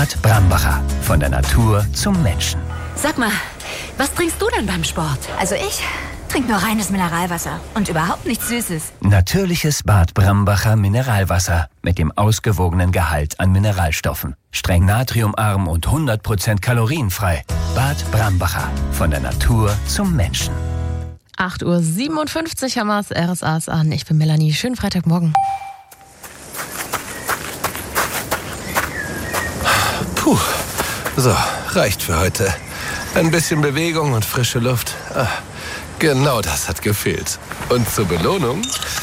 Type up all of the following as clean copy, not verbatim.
Bad Brambacher. Von der Natur zum Menschen. Sag mal, was trinkst du denn beim Sport? Also ich trinke nur reines Mineralwasser und überhaupt nichts Süßes. Natürliches Bad Brambacher Mineralwasser mit dem ausgewogenen Gehalt an Mineralstoffen. Streng natriumarm und 100% kalorienfrei. Bad Brambacher. Von der Natur zum Menschen. 8:57 Uhr haben wir das RSAs an. Ich bin Melanie. Schönen Freitagmorgen. Puh, so, reicht für heute. Ein bisschen Bewegung und frische Luft. Genau das hat gefehlt. Und zur Belohnung?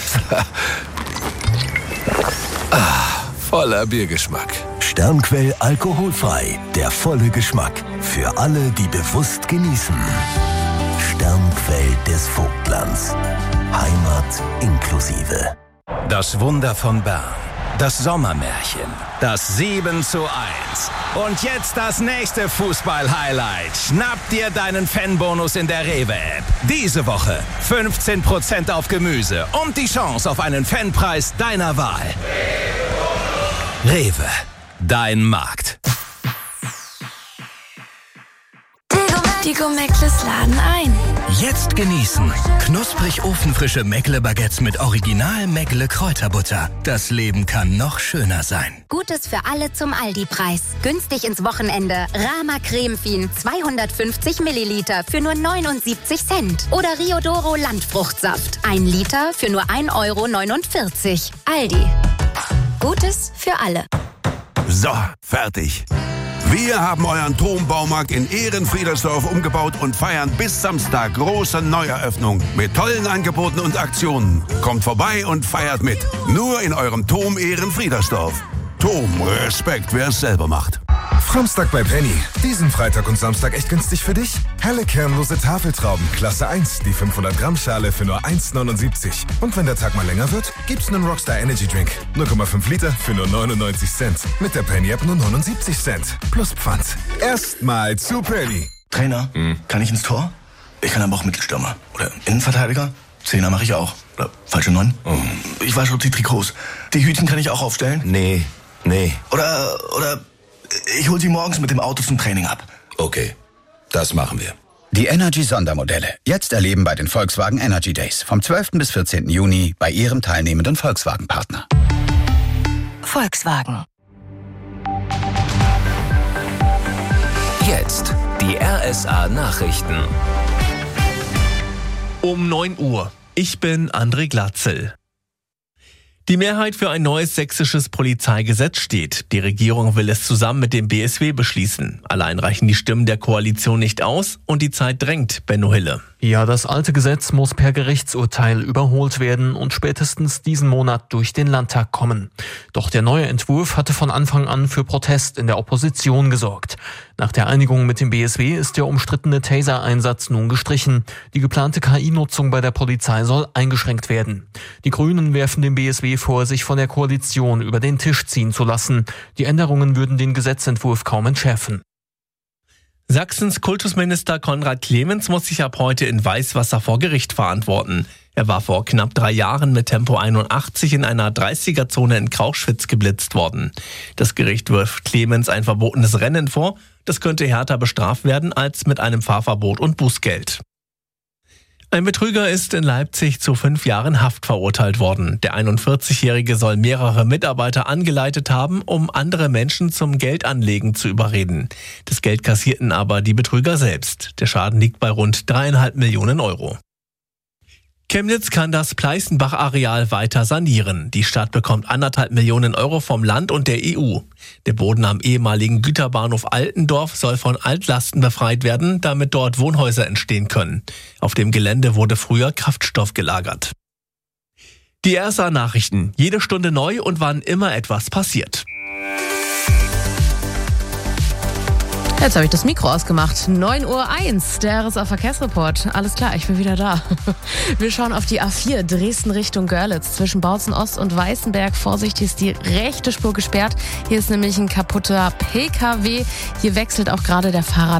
Voller Biergeschmack. Sternquell alkoholfrei. Der volle Geschmack. Für alle, die bewusst genießen. Sternquell des Vogtlands. Heimat inklusive. Das Wunder von Bern. Das Sommermärchen. Das 7:1. Und jetzt das nächste Fußball-Highlight. Schnapp dir deinen Fanbonus in der Rewe-App. Diese Woche 15% auf Gemüse und die Chance auf einen Fanpreis deiner Wahl. Rewe. Dein Markt. Die Meckles laden ein. Jetzt genießen. Knusprig ofenfrische Meckle-Baguettes mit Original Meckle-Kräuterbutter. Das Leben kann noch schöner sein. Gutes für alle zum Aldi-Preis. Günstig ins Wochenende. Rama Cremefin 250 Milliliter für nur 79 Cent. Oder Riodoro Landfruchtsaft. 1 Liter für nur 1,49 €. Aldi. Gutes für alle. So, fertig. Wir haben euren Turmbaumarkt in Ehrenfriedersdorf umgebaut und feiern bis Samstag große Neueröffnung mit tollen Angeboten und Aktionen. Kommt vorbei und feiert mit. Nur in eurem Turm Ehrenfriedersdorf. Turm, Respekt, wer es selber macht. Samstag bei Penny. Diesen Freitag und Samstag echt günstig für dich? Helle kernlose Tafeltrauben, Klasse 1, die 500 Gramm Schale für nur 1,79. Und wenn der Tag mal länger wird, gibt's einen Rockstar Energy Drink. 0,5 Liter für nur 99 Cent. Mit der Penny App nur 79 Cent. Plus Pfand. Erstmal zu Penny. Trainer, kann ich ins Tor? Ich kann aber auch Mittelstürmer. Oder Innenverteidiger? Zehner mache ich auch. Oder falsche 9? Ich wasche die Trikots. Die Hütchen kann ich auch aufstellen? Nee. Oder ich hol sie morgens mit dem Auto zum Training ab. Okay, das machen wir. Die Energy-Sondermodelle. Jetzt erleben bei den Volkswagen Energy Days. Vom 12. bis 14. Juni bei Ihrem teilnehmenden Volkswagen-Partner. Volkswagen. Jetzt die RSA-Nachrichten. Um 9 Uhr. Ich bin André Glatzel. Die Mehrheit für ein neues sächsisches Polizeigesetz steht. Die Regierung will es zusammen mit dem BSW beschließen. Allein reichen die Stimmen der Koalition nicht aus und die Zeit drängt, Benno Hille. Ja, das alte Gesetz muss per Gerichtsurteil überholt werden und spätestens diesen Monat durch den Landtag kommen. Doch der neue Entwurf hatte von Anfang an für Protest in der Opposition gesorgt. Nach der Einigung mit dem BSW ist der umstrittene Taser-Einsatz nun gestrichen. Die geplante KI-Nutzung bei der Polizei soll eingeschränkt werden. Die Grünen werfen dem BSW vor, sich von der Koalition über den Tisch ziehen zu lassen. Die Änderungen würden den Gesetzentwurf kaum entschärfen. Sachsens Kultusminister Konrad Clemens muss sich ab heute in Weißwasser vor Gericht verantworten. Er war vor knapp 3 Jahren mit Tempo 81 in einer 30er-Zone in Krauschwitz geblitzt worden. Das Gericht wirft Clemens ein verbotenes Rennen vor. Das könnte härter bestraft werden als mit einem Fahrverbot und Bußgeld. Ein Betrüger ist in Leipzig zu 5 Jahren Haft verurteilt worden. Der 41-Jährige soll mehrere Mitarbeiter angeleitet haben, um andere Menschen zum Geldanlegen zu überreden. Das Geld kassierten aber die Betrüger selbst. Der Schaden liegt bei rund 3,5 Millionen €. Chemnitz kann das Pleißenbach-Areal weiter sanieren. Die Stadt bekommt 1,5 Millionen € vom Land und der EU. Der Boden am ehemaligen Güterbahnhof Altendorf soll von Altlasten befreit werden, damit dort Wohnhäuser entstehen können. Auf dem Gelände wurde früher Kraftstoff gelagert. Die RSA-Nachrichten. Jede Stunde neu und wann immer etwas passiert. Jetzt habe ich das Mikro ausgemacht. 9:01 Uhr, der RSA Verkehrsreport. Alles klar, ich bin wieder da. Wir schauen auf die A4 Dresden Richtung Görlitz. Zwischen Bautzen Ost und Weißenberg. Vorsicht, hier ist die rechte Spur gesperrt. Hier ist nämlich ein kaputter PKW. Hier wechselt auch gerade der Fahrer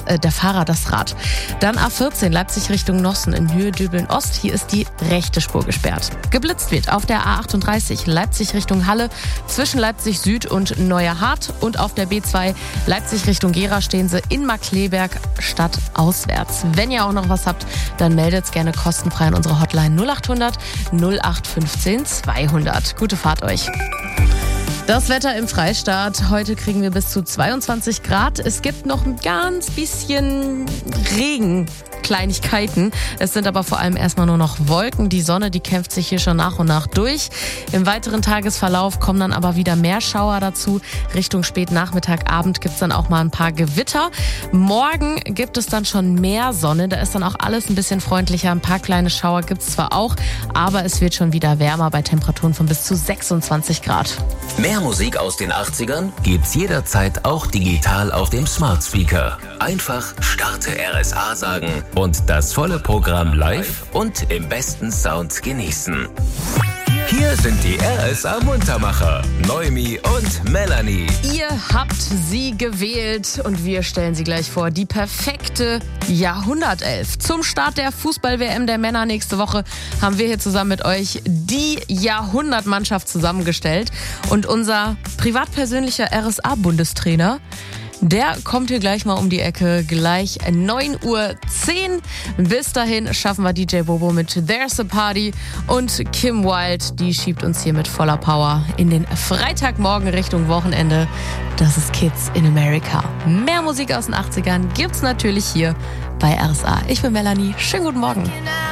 das Rad. Dann A14 Leipzig Richtung Nossen in Höhe Döbeln Ost. Hier ist die rechte Spur gesperrt. Geblitzt wird auf der A38 Leipzig Richtung Halle zwischen Leipzig Süd und Neuerhardt. Und auf der B2 Leipzig Richtung Gera stehen sie in Markkleeberg statt auswärts. Wenn ihr auch noch was habt, dann meldet's gerne kostenfrei an unsere Hotline 0800 0815 200. Gute Fahrt euch. Das Wetter im Freistaat. Heute kriegen wir bis zu 22 Grad. Es gibt noch ein ganz bisschen Regenkleinigkeiten. Es sind aber vor allem erstmal nur noch Wolken. Die Sonne, die kämpft sich hier schon nach und nach durch. Im weiteren Tagesverlauf kommen dann aber wieder mehr Schauer dazu. Richtung Spätnachmittag, Abend gibt's dann auch mal ein paar Gewitter. Morgen gibt es dann schon mehr Sonne. Da ist dann auch alles ein bisschen freundlicher. Ein paar kleine Schauer gibt's zwar auch, aber es wird schon wieder wärmer bei Temperaturen von bis zu 26 Grad. Mehr Musik aus den 80ern gibt's jederzeit auch digital auf dem Smart Speaker. Einfach Starte RSA sagen und das volle Programm live und im besten Sound genießen. Hier sind die RSA Muntermacher, Noemi und Melanie. Ihr habt sie gewählt und wir stellen sie gleich vor. Die perfekte Jahrhundertelf. Zum Start der Fußball-WM der Männer nächste Woche haben wir hier zusammen mit euch die Jahrhundertmannschaft zusammengestellt. Und unser privat-persönlicher RSA-Bundestrainer, der kommt hier gleich mal um die Ecke, gleich 9:10 Uhr. Bis dahin schaffen wir DJ Bobo mit There's a Party und Kim Wilde, die schiebt uns hier mit voller Power in den Freitagmorgen Richtung Wochenende. Das ist Kids in America. Mehr Musik aus den 80ern gibt's natürlich hier bei RSA. Ich bin Melanie, schönen guten Morgen.